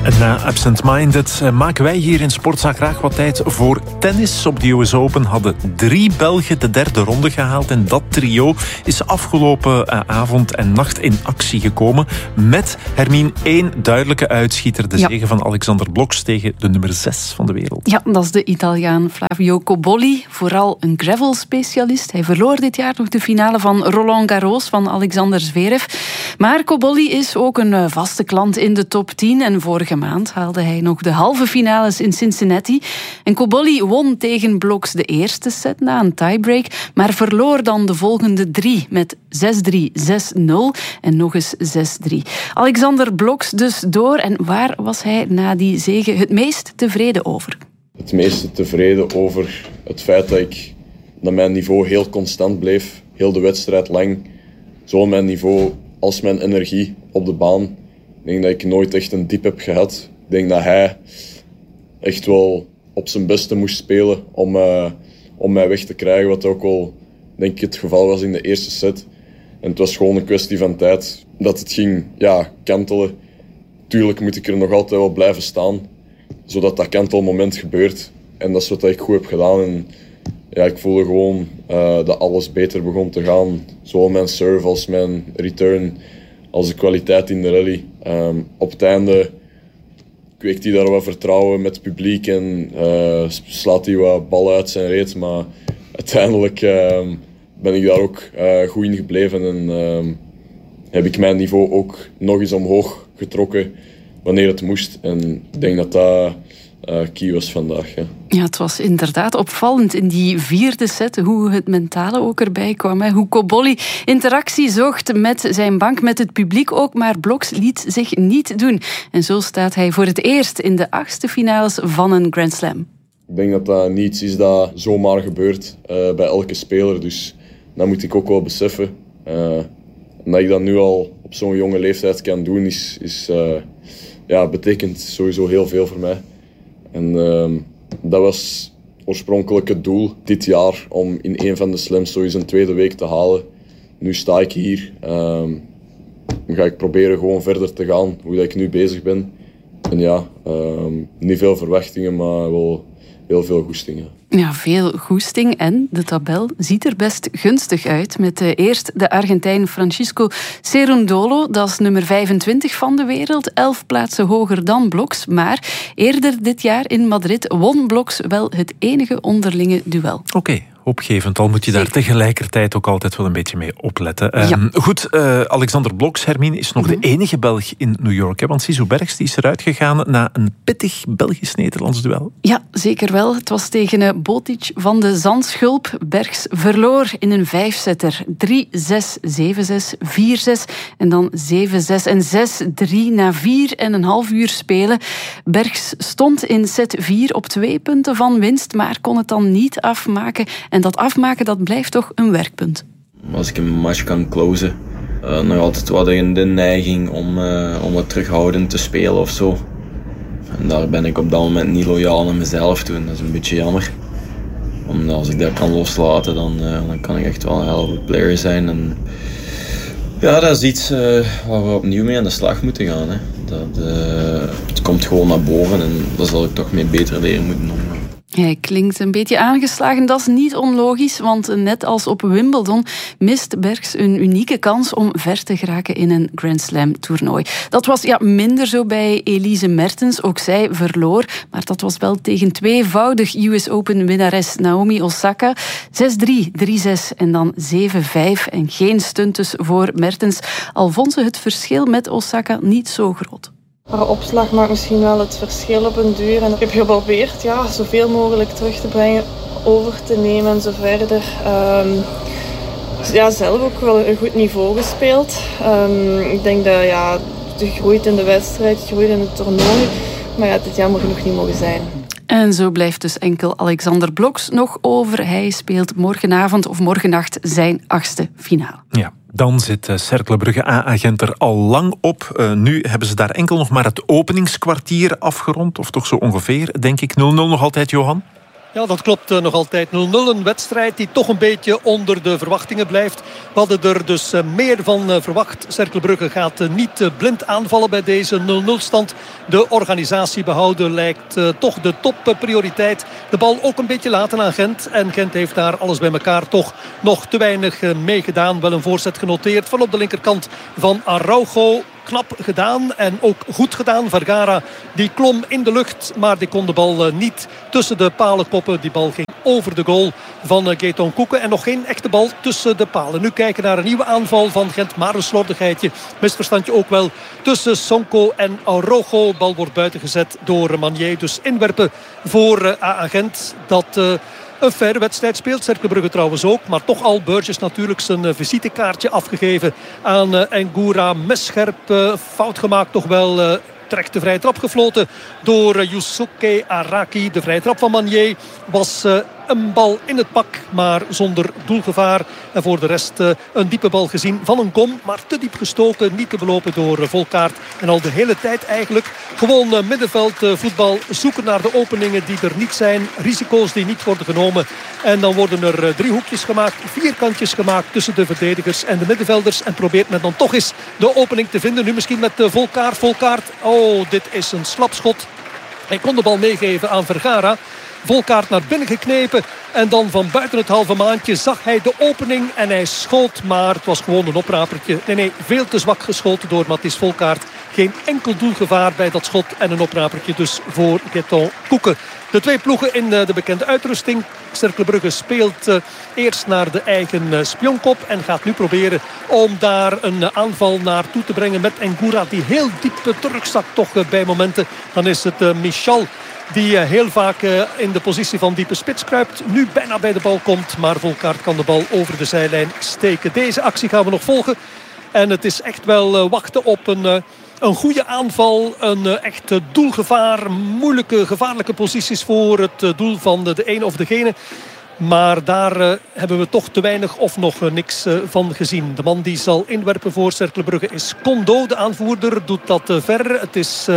Na Absent Minded maken wij hier in Sportzaak graag wat tijd voor tennis. Op de US Open hadden 3 Belgen de derde ronde gehaald. En dat trio is afgelopen avond en nacht in actie gekomen. Met, Hermine, 1 duidelijke uitschieter. De zege van Alexander Bloks tegen de nummer 6 van de wereld. Ja, dat is de Italiaan Flavio Cobolli. Vooral een gravel-specialist. Hij verloor dit jaar nog de finale van Roland Garros van Alexander Zverev. Maar Cobolli is ook een vaste klant in de top 10. En vorige maand haalde hij nog de halve finales in Cincinnati. En Cobolli won tegen Bloks de eerste set na een tiebreak, maar verloor dan de volgende 3 met 6-3, 6-0 en nog eens 6-3. Alexander Bloks dus door. En waar was hij na die zege het meest tevreden over? Het meest tevreden over het feit dat mijn niveau heel constant bleef. Heel de wedstrijd lang. Zowel mijn niveau als mijn energie op de baan. Ik denk dat ik nooit echt een diep heb gehad. Ik denk dat hij echt wel op zijn beste moest spelen om mij weg te krijgen. Wat ook wel, denk ik, het geval was in de eerste set. En het was gewoon een kwestie van tijd dat het ging kantelen. Tuurlijk moet ik er nog altijd wel blijven staan, zodat dat kantelmoment gebeurt. En dat is wat ik goed heb gedaan. En ik voelde gewoon dat alles beter begon te gaan. Zowel mijn serve als mijn return, als de kwaliteit in de rally. Op het einde kweekt hij daar wat vertrouwen met het publiek en slaat hij wat ballen uit zijn reet. Maar uiteindelijk ben ik daar ook goed in gebleven en heb ik mijn niveau ook nog eens omhoog getrokken wanneer het moest. En ik denk dat dat key was vandaag. Ja, het was inderdaad opvallend in die vierde set hoe het mentale ook erbij kwam. Hoe Cobolli interactie zocht met zijn bank, met het publiek ook, maar Bloks liet zich niet doen. En zo staat hij voor het eerst in de 8e finales van een Grand Slam. Ik denk dat dat niets is dat zomaar gebeurt bij elke speler. Dus dat moet ik ook wel beseffen. En dat ik dat nu al op zo'n jonge leeftijd kan doen, betekent sowieso heel veel voor mij. En dat was oorspronkelijk het doel dit jaar, om in een van de slams sowieso een tweede week te halen. Nu sta ik hier. Dan ga ik proberen gewoon verder te gaan, hoe dat ik nu bezig ben. En niet veel verwachtingen, maar wel heel veel goestingen. Ja, veel goesting en de tabel ziet er best gunstig uit. Met eerst de Argentijn Francisco Cerundolo, dat is nummer 25 van de wereld. 11 plaatsen hoger dan Bloks. Maar eerder dit jaar in Madrid won Bloks wel het enige onderlinge duel. Oké. Opgevend, al moet je daar tegelijkertijd ook altijd wel een beetje mee opletten. Goed, Alexander Bloks, Hermine, is nog de enige Belg in New York. Want Zizou Bergs die is eruit gegaan na een pittig Belgisch-Nederlands duel. Ja, zeker wel. Het was tegen Botic van de Zandschulp. Bergs verloor in een 5-setter. 3-6, 7-6, 4-6 en dan 7-6 en 6-3 na 4,5 uur spelen. Bergs stond in set 4 op 2 punten van winst, maar kon het dan niet afmaken. En dat afmaken, dat blijft toch een werkpunt. Als ik een match kan closen, nog altijd wat de neiging om wat terughoudend te spelen of zo. En daar ben ik op dat moment niet loyaal naar mezelf toe. Dat is een beetje jammer. Omdat als ik dat kan loslaten, dan kan ik echt wel een hell of a player zijn. En ja, dat is iets waar we opnieuw mee aan de slag moeten gaan. Hè. Het komt gewoon naar boven en daar zal ik toch mee beter leren moeten omgaan. Hij klinkt een beetje aangeslagen, dat is niet onlogisch, want net als op Wimbledon mist Bergs een unieke kans om ver te geraken in een Grand Slam toernooi. Dat was minder zo bij Elise Mertens, ook zij verloor, maar dat was wel tegen tweevoudig US Open winnares Naomi Osaka. 6-3, 3-6 en dan 7-5 en geen stunt dus voor Mertens, al vond ze het verschil met Osaka niet zo groot. Haar opslag maakt misschien wel het verschil op een duur. En ik heb geprobeerd zoveel mogelijk terug te brengen, over te nemen en zo verder. Zelf ook wel een goed niveau gespeeld. Ik denk dat je groeit in de wedstrijd, je groeit in het toernooi. Maar het had jammer genoeg niet mogen zijn. En zo blijft dus enkel Alexander Bloks nog over. Hij speelt morgenavond of morgennacht zijn 8e finale. Ja. Dan zit Cercle Brugge A-agent er al lang op. Nu hebben ze daar enkel nog maar het openingskwartier afgerond. Of toch zo ongeveer, denk ik. 0-0 nog altijd, Johan? Ja, dat klopt nog altijd. 0-0, een wedstrijd die toch een beetje onder de verwachtingen blijft. We hadden er dus meer van verwacht. Cercle Brugge gaat niet blind aanvallen bij deze 0-0 stand. De organisatie behouden lijkt toch de topprioriteit. De bal ook een beetje laten aan Gent. En Gent heeft daar alles bij elkaar toch nog te weinig meegedaan. Wel een voorzet genoteerd van op de linkerkant van Araujo. Knap gedaan en ook goed gedaan. Vergara die klom in de lucht, maar die kon de bal niet tussen de palen koppen. Die bal ging over de goal van Gaëtan Koeken. En nog geen echte bal tussen de palen. Nu kijken naar een nieuwe aanval van Gent. Maar een slordigheidje, misverstandje ook wel tussen Sonko en Araujo. Bal wordt buiten gezet door Manier. Dus inwerpen voor AA Gent. Dat een faire wedstrijd speelt. Cercle Brugge trouwens ook. Maar toch al Burgess natuurlijk zijn visitekaartje afgegeven aan Ngura. Messcherp, fout gemaakt toch wel. Terecht de vrije trap gefloten door Yusuke Araki. De vrije trap van Manier was een bal in het pak, maar zonder doelgevaar. En voor de rest een diepe bal gezien van een kom, maar te diep gestoken. Niet te belopen door Volkaert. En al de hele tijd eigenlijk gewoon middenveldvoetbal. Zoeken naar de openingen die er niet zijn. Risico's die niet worden genomen. En dan worden er driehoekjes gemaakt, vierkantjes gemaakt tussen de verdedigers en de middenvelders. En probeert men dan toch eens de opening te vinden. Nu misschien met Volkaert. Volkaert, oh, dit is een slapschot. Hij kon de bal meegeven aan Vergara. Volkaert naar binnen geknepen. En dan van buiten het halve maandje zag hij de opening. En hij schoot, maar het was gewoon een oprapertje. Nee, veel te zwak geschoten door Mathis Volkaert. Geen enkel doelgevaar bij dat schot. En een oprapertje dus voor Gaëtan Koeken. De twee ploegen in de bekende uitrusting. Cercle Brugge speelt eerst naar de eigen spionkop. En gaat nu proberen om daar een aanval naartoe te brengen met Ngura. Die heel diep terugzakt toch bij momenten. Dan is het Michal die heel vaak in de positie van diepe spits kruipt. Nu bijna bij de bal komt. Maar Volkaert kan de bal over de zijlijn steken. Deze actie gaan we nog volgen. En het is echt wel wachten op een goede aanval. Een echt doelgevaar. Moeilijke, gevaarlijke posities voor het doel van de ene of degene. Maar daar hebben we toch te weinig of nog niks van gezien. De man die zal inwerpen voor Cercle Brugge is Kondo. De aanvoerder doet dat ver. Het is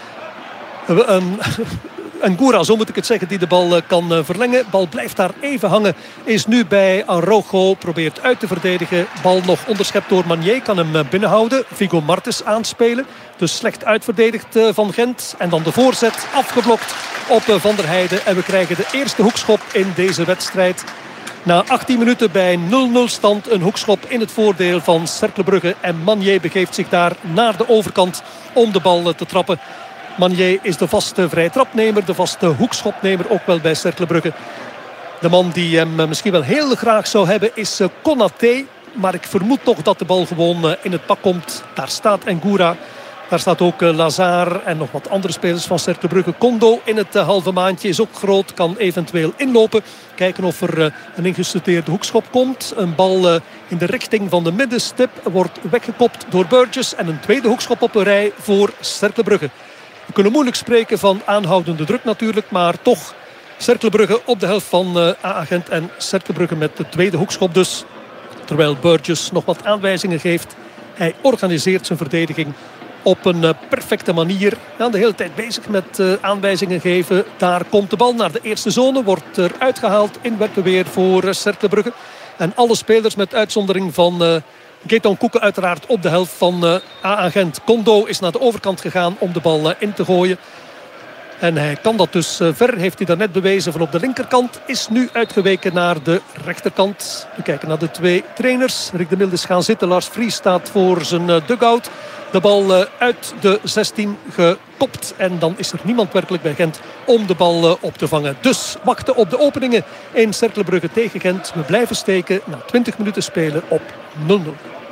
Ngura, zo moet ik het zeggen, die de bal kan verlengen. Bal blijft daar even hangen. Is nu bij Araujo. Probeert uit te verdedigen. Bal nog onderschept door Manier. Kan hem binnenhouden. Vigo Martens aanspelen. Dus slecht uitverdedigd van Gent. En dan de voorzet afgeblokt op Van der Heijden. En we krijgen de eerste hoekschop in deze wedstrijd. Na 18 minuten bij 0-0 stand. Een hoekschop in het voordeel van Cercle Brugge. En Manier begeeft zich daar naar de overkant om de bal te trappen. Manier is de vaste vrije trapnemer, de vaste hoekschopnemer ook wel bij Cercle Brugge. De man die hem misschien wel heel graag zou hebben is Konaté. Maar ik vermoed toch dat de bal gewoon in het pak komt. Daar staat Ngura. Daar staat ook Lazar en nog wat andere spelers van Cercle Brugge. Kondo in het halve maandje is ook groot. Kan eventueel inlopen. Kijken of er een ingestudeerde hoekschop komt. Een bal in de richting van de middenstip wordt weggekopt door Burgess. En een tweede hoekschop op een rij voor Cercle Brugge. We kunnen moeilijk spreken van aanhoudende druk natuurlijk. Maar toch Cercle Brugge op de helft van AA Gent. En Cercle Brugge met de tweede hoekschop dus. Terwijl Burgess nog wat aanwijzingen geeft. Hij organiseert zijn verdediging op een perfecte manier. Ja, de hele tijd bezig met aanwijzingen geven. Daar komt de bal naar de eerste zone. Wordt er uitgehaald. Inwerpen weer voor Cercle Brugge. En alle spelers met uitzondering van Gaëtan Koeken uiteraard op de helft van AA Gent. Kondo is naar de overkant gegaan om de bal in te gooien. En hij kan dat dus ver. Heeft hij daarnet bewezen van op de linkerkant. Is nu uitgeweken naar de rechterkant. We kijken naar de twee trainers. Rick de Mild is gaan zitten. Lars Vries staat voor zijn dugout. De bal uit de 16 gekopt. En dan is er niemand werkelijk bij Gent om de bal op te vangen. Dus wachten op de openingen in Cercle Brugge tegen Gent. We blijven steken na 20 minuten spelen op 0-0.